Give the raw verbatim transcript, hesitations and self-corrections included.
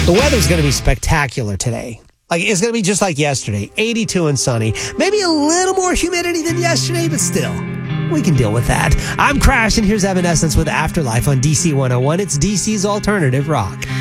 The weather's going to be spectacular today. Like, it's going to be just like yesterday, eighty-two and sunny. Maybe a little more humidity than yesterday, but still, we can deal with that. I'm Crash, and here's Evanescence with Afterlife on D C one oh one. It's D C's alternative rock.